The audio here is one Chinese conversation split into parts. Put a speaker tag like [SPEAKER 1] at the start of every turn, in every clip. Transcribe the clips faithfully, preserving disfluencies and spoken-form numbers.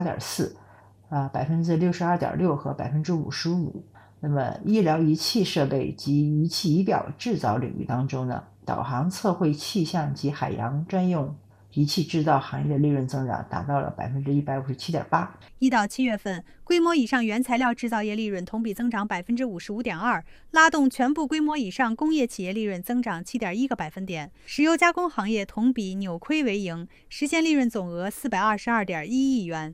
[SPEAKER 1] 点四，啊，百分之六十二点六和百分之五十五。那么，医疗仪器设备及仪器仪表制造领域当中呢，导航测绘气象及海洋专用仪器制造行业的利润增长达到了百分之一百五十七点八。
[SPEAKER 2] 一到七月份，规模以上原材料制造业利润同比增长百分之五十五点二，拉动全部规模以上工业企业利润增长七点一个百分点。石油加工行业同比扭亏为盈，实现利润总额四百二十二点一亿元。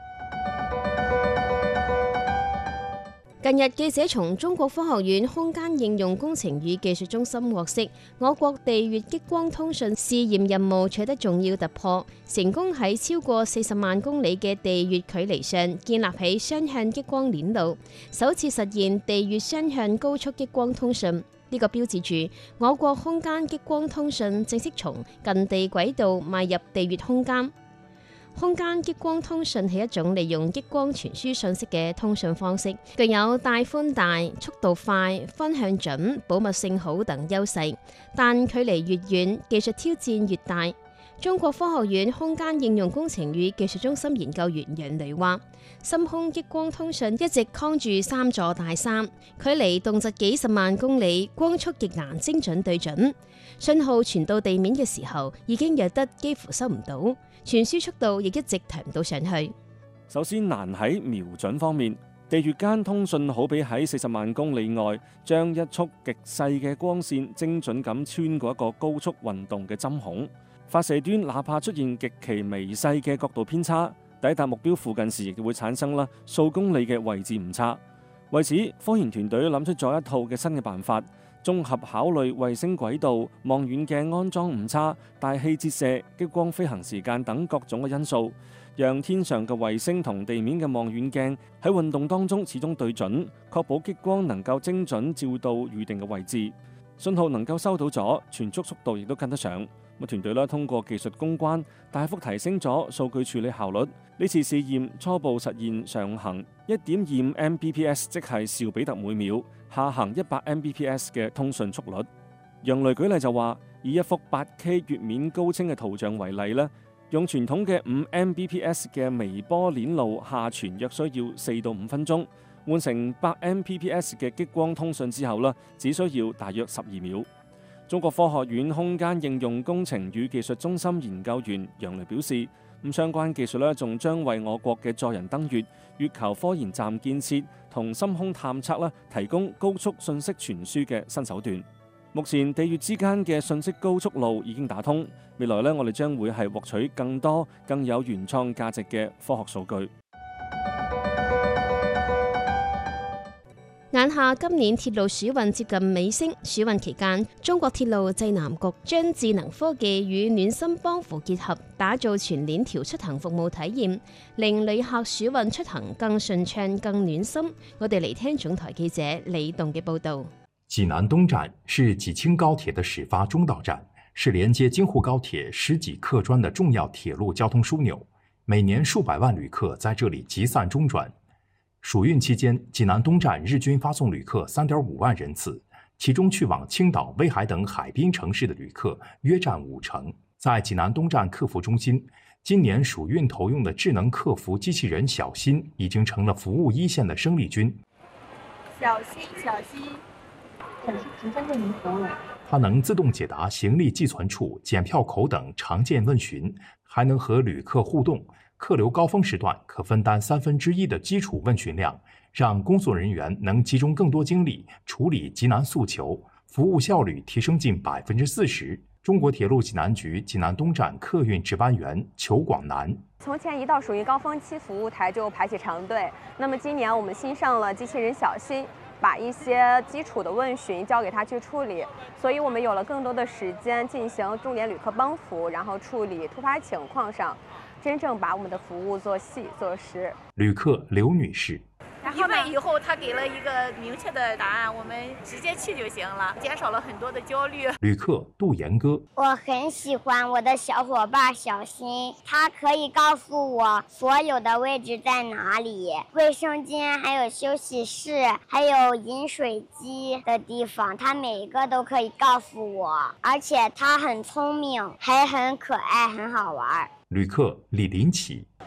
[SPEAKER 3] 近日，記者從中國科學院空間應用工程與技術中心獲悉，我國地月激光通訊試驗任務取得重要突破，成功喺超過四十萬公里嘅地月距離上建立起雙向激光鏈路，首次實現地月雙向高速激光通訊。呢個標誌住我國空間激光通訊正式從近地軌道邁入地月空間。空間激光通訊係一種利用激光傳輸信息嘅通訊方式，具有帶寬大、速度快、分向準、保密性好等優勢，但距離越遠，技術挑戰越大。中國科學院空間應用工程與技術中心研究員楊雷話：深空激光通訊一直扛住三座大山，距離動輒幾十萬公里，光速極難精準對準。信號傳到地面嘅時候，已經弱得幾乎收唔到，傳輸速度亦一直提唔到上去。
[SPEAKER 4] 首先難喺瞄準方面，地月間通訊好比喺四十萬公里外，將一束極細嘅光線精準咁穿過一個高速運動嘅針孔。發射端哪怕出現極其微細嘅角度偏差，抵達目標附近時亦會產生啦數公里嘅位置誤差。為此，科研團隊諗出咗一套嘅新嘅辦法，綜合考慮衛星軌道、望遠鏡安裝誤差、大氣折射、激光飛行時間等各種嘅因素，讓天上嘅衛星同地面嘅望遠鏡喺運動當中始終對準，確保激光能夠精準照到預定嘅位置，信號能夠收到咗，傳輸速度亦都跟得上。咁團隊咧通過技術攻關，大幅提升咗數據處理效率。呢次試驗初步實現上行 一點二五 Mbps， 即係兆比特每秒，下行一百 Mbps 嘅通訊速率。楊雷舉例就話，以一幅 八K 月面高清嘅圖像為例咧，用傳統嘅五 Mbps 嘅微波鏈路下傳約需要四到五分鐘，換成百 Mbps 嘅激光通訊之後咧，只需要大約十二秒。中國科學院空間應用工程與技術中心研究員楊雷表示，咁相關技術咧仲將為我國嘅載人登月、月球科研站建設同深空探測咧提供高速信息傳輸嘅新手段。目前地月之間嘅信息高速路已經打通，未來咧我哋將會係獲取更多更有原創價值嘅科學數據。
[SPEAKER 3] 眼下今年鐵路暑運接近尾聲，暑運期間，中國鐵路濟南局將智能科技與暖心幫扶結合，打造全鏈條出行服務體驗，令旅客暑運出行更順暢、更暖心。我哋嚟聽總台記者李棟嘅報導。
[SPEAKER 5] 濟南東站是濟京高鐵的始發中道站，是連接京滬高鐵十幾客專的重要鐵路交通樞紐，每年數百萬旅客在這裡集散中轉。暑運期間，濟南東站日均發送旅客三點五萬人次，其中去往青島、威海等海濱城市的旅客約佔五成。在濟南東站客服中心，今年暑運投用的智能客服機器人小新已經成了服務一線的生力軍。
[SPEAKER 6] 小新，小新，小新即將為您服務。
[SPEAKER 5] 它能自動解答行李寄存處、檢票口等常見問詢，還能和旅客互動。客流高峰時段可分擔三分之一的基礎問詢量，讓工作人員能集中更多精力處理急難訴求，服務效率提升近百分之四十。中國鐵路濟南局濟南東站客運值班員裘廣南：
[SPEAKER 7] 從前一到暑運高峰期，服務台就排起長隊。那麼今年我們新上了機器人小新，把一些基礎的問詢交給他去處理，所以我們有了更多的時間進行重點旅客幫扶，然後處理突發情況上。真正把我們的服務做細做實。
[SPEAKER 5] 旅客劉女士，
[SPEAKER 6] 一問以後，他給了一個明確的答案，我們直接去就行了，減少了很多的焦慮。
[SPEAKER 5] 旅客杜岩哥，
[SPEAKER 8] 我很喜歡我的小夥伴小新，他可以告訴我所有的位置在哪裡，衛生間還有休息室，還有飲水機的地方，他每一個都可以告訴我，而且他很聰明，還很可愛，很好玩。
[SPEAKER 5] 旅客李林奇，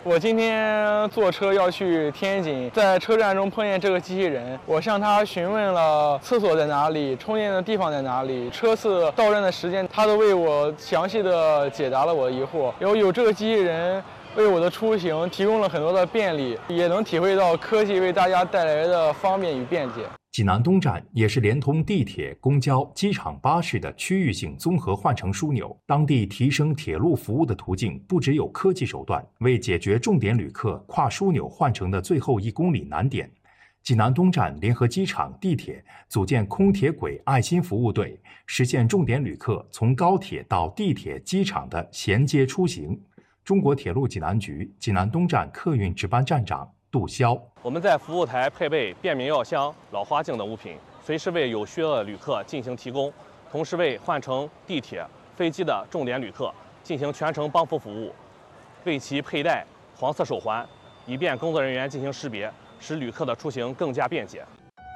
[SPEAKER 9] 我今天坐车要去天津，在车站中碰见这个机器人，我向他询问了厕所在哪里，充电的地方在哪里，车次到站的时间，他都为我详细的解答了我的疑惑。然后有这个机器人为我的出行提供了很多的便利，也能体会到科技为大家带来的方便与便捷。
[SPEAKER 5] 济南东站也是连通地铁、公交、机场巴士的区域性综合换乘枢纽。当地提升铁路服务的途径不只有科技手段，为解决重点旅客跨枢纽换乘的最后一公里难点，济南东站联合机场、地铁组建空铁轨爱心服务队，实现重点旅客从高铁到地铁、机场的衔接出行。中国铁路济南局济南东站客运值班站长杜潇：
[SPEAKER 10] 我们在服务台配备便民药箱、老花镜等物品，随时为有需要的旅客进行提供，同时为换乘地铁、飞机的重点旅客进行全程帮扶服务，为其佩戴黄色手环，以便工作人员进行识别，使旅客的出行更加便捷。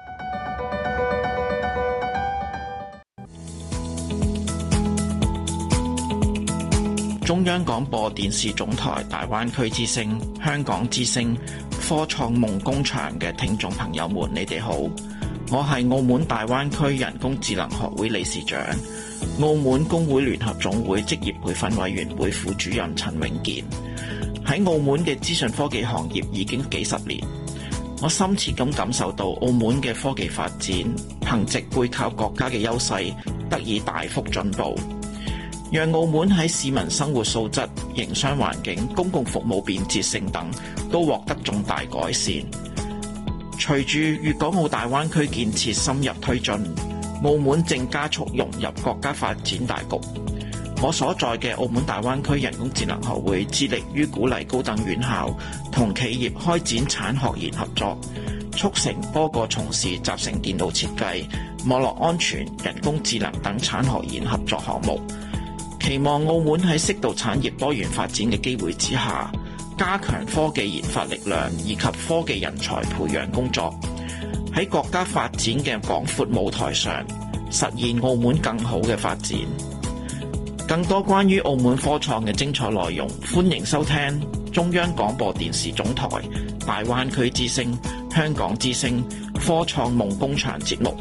[SPEAKER 11] 中央廣播電視總台大灣區之聲、香港之聲、科創夢工場嘅聽眾朋友們，你哋好！我係澳門大灣區人工智能學會理事長、澳門工會聯合總會職業培訓委員會副主任陳永健。喺澳門嘅資訊科技行業已經幾十年，我深切咁感受到澳門嘅科技發展，憑藉背靠國家嘅優勢，得以大幅進步。讓澳門喺市民生活素質、營商環境、公共服務便捷性等都獲得重大改善。隨住粵港澳大灣區建設深入推進，澳門正加速融入國家發展大局。我所在嘅澳門大灣區人工智能學會致力於鼓勵高等院校同企業開展產學研合作，促成多個從事集成電腦設計、網絡安全、人工智能等產學研合作項目。期望澳門喺適度產業多元發展嘅機會之下，加強科技研發力量以及科技人才培養工作，喺國家發展嘅廣闊舞台上，實現澳門更好嘅發展。更多關於澳門科創嘅精彩內容，歡迎收聽中央廣播電視總台大灣區之聲、香港之聲科創夢工場節目。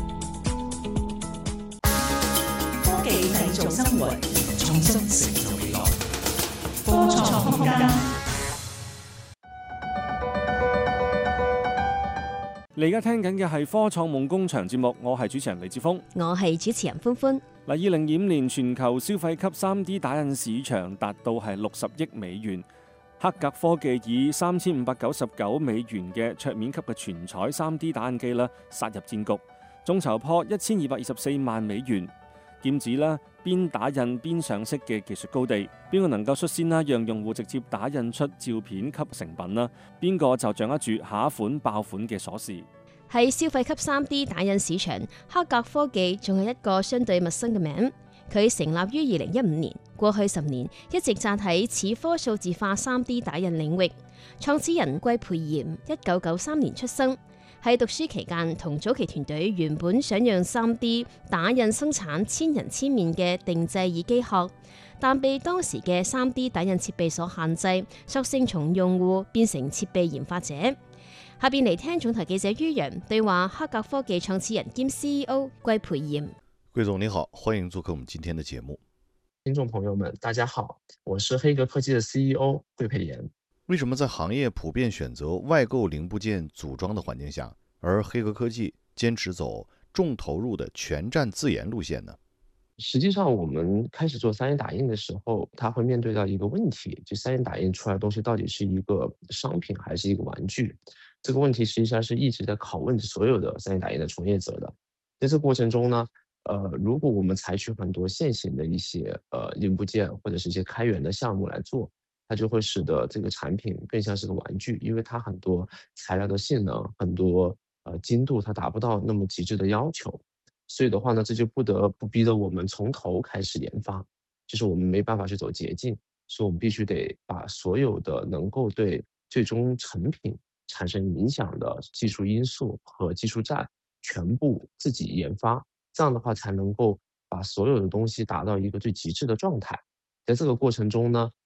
[SPEAKER 12] 科技製造生活，創新成就未來。科創空間。
[SPEAKER 4] 你而家聽緊嘅係科創夢工場節目，我係主持人李志峰，
[SPEAKER 3] 我係主持人歡歡。
[SPEAKER 4] 嗱，二零二五年全球消費級 三 D 打印市場達到係六十億美元，黑格科技以三千五百九十九美元嘅桌面級嘅全彩 三 D 打印機啦，殺入戰局，眾籌破一千二百二十四萬美元。劍指啦，邊打印邊上色嘅技術高地，邊個能夠率先啦，讓用戶直接打印出照片級成品啦，邊個就掌握住下一款爆款嘅鎖匙。
[SPEAKER 3] 喺消費級 三 D 打印市場，黑格科技仲係一個相對陌生嘅名。佢成立於二零一五年，過去十年一直扎喺此科數字化 三 D 打印領域。創始人季培炎一九九三年出生，喺讀書期間同早期團隊原本想用 三 D 打印生產千人千面嘅定製耳機殼，但被當時嘅 三 D 打印設備所限制，索性從用戶變成設備研發者。下邊嚟聽總台記者于洋對話黑格科技創始人兼 C E O 季培炎。
[SPEAKER 13] 季總你好，歡迎做客我們今天的節目。
[SPEAKER 14] 聽眾朋友們大家好，我是黑格科技的 C E O 季培炎。
[SPEAKER 13] 為什麼在行業普遍選擇外購零部件組裝的環境下，而黑格科技堅持走重投入的全站自研路線呢？
[SPEAKER 14] 實際上我們開始做 三 D 打印的時候，它會面對到一個問題，就 三 D 打印出來的東西到底是一個商品還是一個玩具？這個問題實際上是一直在拷問所有的 三 D 打印的從業者的。在這個過程中呢，呃，如果我們採取很多現行的一些呃零部件或者是一些開源的項目來做，它就會使得這個產品更像是個玩具，因為它很多材料的性能、很多呃精度，它達不到那麼極致的要求。所以的話呢，這就不得不逼得我們從頭開始研發，就是我們沒辦法去走捷徑，所以我們必須得把所有的能夠對最終成品產生影響的技術因素和技術栈全部自己研發，這樣的話才能夠把所有的東西達到一個最極致的狀態。在這個過程中呢，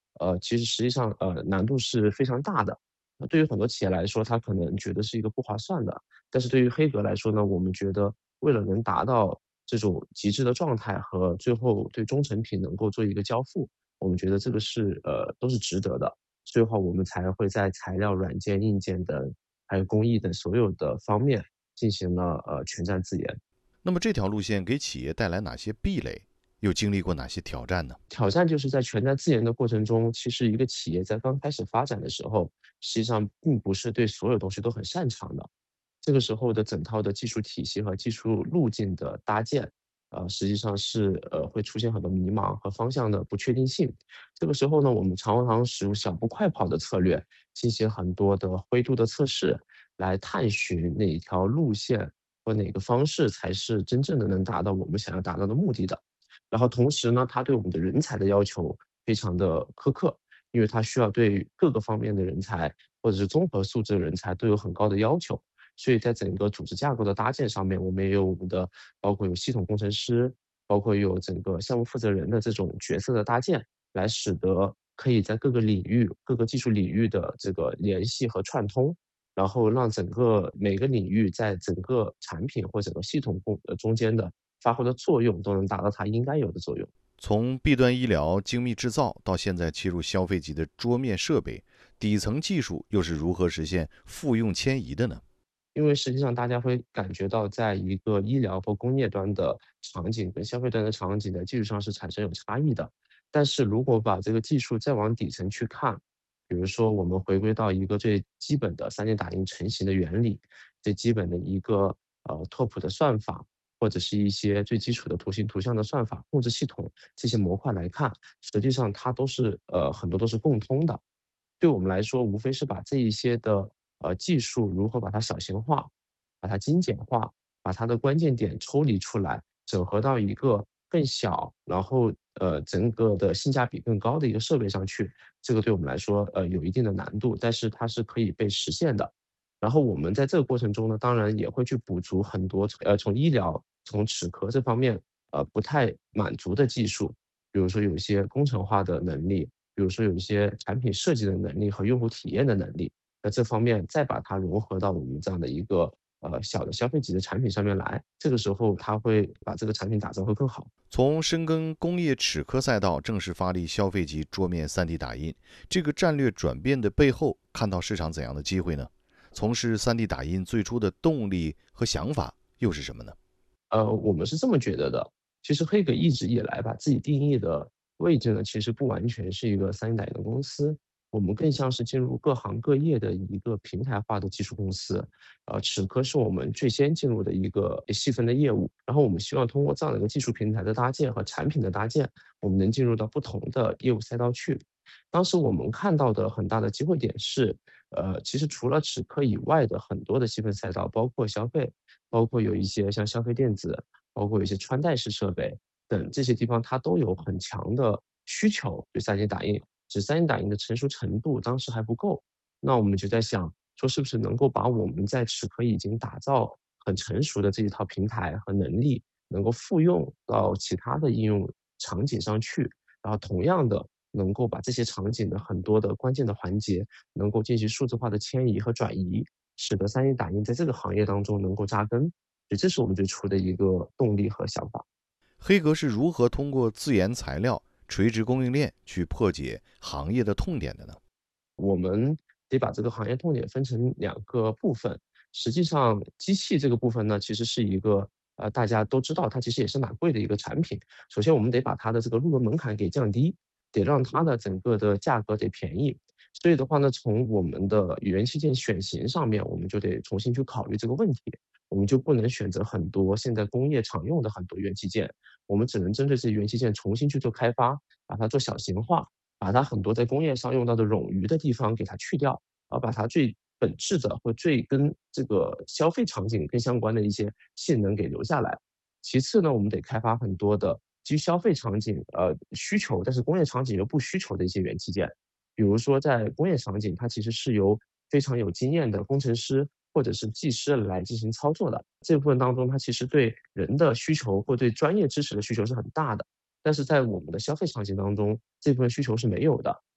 [SPEAKER 14] 呃，其实实际上呃难度是非常大的。对于很多企业来说，它可能觉得是一个不划算的，但是对于黑格来说呢，我们觉得为了能达到这种极致的状态和最后对中成品能够做一个交付，我们觉得这个是呃都是值得的。所以的话，我们才会在材料、软件、硬件等，还有工艺等所有的方面进行了呃全站自研。
[SPEAKER 13] 那么这条路线给企业带来哪些壁垒？又经历过哪些挑战呢？
[SPEAKER 14] 挑战就是在全站自研的过程中，其实一个企业在刚开始发展的时候，实际上并不是对所有东西都很擅长的。这个时候的整套的技术体系和技术路径的搭建，呃，实际上是呃会出现很多迷茫和方向的不确定性。这个时候呢，我们常常使用小步快跑的策略，进行很多的灰度的测试，来探寻哪一条路线或哪个方式才是真正的能达到我们想要达到的目的的。然后同时呢，它对我们的人才的要求非常的苛刻，因为它需要对各个方面的人才或者是综合素质的人才都有很高的要求。所以在整个组织架构的搭建上面，我们也有我们的包括有系统工程师，包括有整个项目负责人的这种角色的搭建，来使得可以在各个领域、各个技术领域的这个联系和串通，然后让整个每个领域在整个产品或整个系统中呃中间的发挥的作用都能达到它应该有的作用。
[SPEAKER 13] 从 B 端医疗精密制造到现在切入消费级的桌面设备，底层技术又是如何实现复用迁移的呢？
[SPEAKER 14] 因为实际上大家会感觉到，在一个医疗或工业端的场景跟消费端的场景在技术上是产生有差异的。但是如果把这个技术再往底层去看，比如说我们回归到一个最基本的 三 D 打印成型的原理，最基本的一个呃拓扑的算法，或者是一些最基础的图形图像的算法、控制系统这些模块来看，实际上它都是呃很多都是共通的。对我们来说，无非是把这一些的呃技术如何把它小型化、把它精简化、把它的关键点抽离出来，整合到一个更小，然后呃整个的性价比更高的一个设备上去。这个对我们来说呃有一定的难度，但是它是可以被实现的。然后我们在这个过程中呢，当然也会去补足很多呃从医疗、从齿科这方面呃不太满足的技术，比如说有一些工程化的能力，比如说有一些产品设计的能力和用户体验的能力。那这方面再把它融合到我们这样的一个呃小的消费级的产品上面来，这个时候它会把这个产品打造会更好。
[SPEAKER 13] 从深耕工业齿科赛道正式发力消费级桌面 三 D 打印，这个战略转变的背后，看到市场怎样的机会呢？从事 三 D 打印最初的动力和想法又是什么呢？
[SPEAKER 14] 呃，我们是这么觉得的。其实黑格一直以来把自己定义的位置呢，其实不完全是一个 三 D 打印的公司，我们更像是进入各行各业的一个平台化的技术公司。呃，齿科是我们最先进入的一个细分的业务，然后我们希望通过这样的一个技术平台的搭建和产品的搭建，我们能进入到不同的业务赛道去。当时我们看到的很大的机会点是，呃，其实除了齿科以外的很多的细分赛道，包括消费，包括有一些像消费电子，包括有一些穿戴式设备等这些地方，它都有很强的需求对 三 D 打印，只是 三 D 打印的成熟程度当时还不够。那我们就在想，说是不是能够把我们在齿科已经打造很成熟的这一套平台和能力，能够复用到其他的应用场景上去，然后同样的能够把这些场景的很多的关键的环节能够进行数字化的迁移和转移，使得 三 D 打印在这个行业当中能够扎根。所以这是我们最初的一个动力和想法。
[SPEAKER 13] 黑格是如何通过自研材料、垂直供应链去破解行业的痛点的呢？
[SPEAKER 14] 我们得把这个行业痛点分成两个部分。实际上，机器这个部分呢，其实是一个呃大家都知道，它其实也是蛮贵的一个产品。首先，我们得把它的这个入门门槛给降低，得让它的整个的价格得便宜。所以的话呢，从我们的元器件选型上面，我们就得重新去考虑这个问题。我们就不能选择很多现在工业常用的很多元器件，我们只能针对这些元器件重新去做开发，把它做小型化，把它很多在工业上用到的冗余的地方给它去掉，而把它最本质的或最跟这个消费场景更相关的一些性能给留下来。其次呢，我们得开发很多的基于消费场景呃需求，但是工业场景又不需求的一些元器件。比如说在工业场景，它其实是由非常有经验的工程师或者是技师来进行操作的。这部分当中，它其实对人的需求或对专业知识的需求是很大的，但是在我们的消费场景当中，这部分需求是没有的。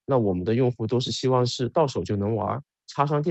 [SPEAKER 14] 那我们的用户都是希望是到手就能玩，插上电。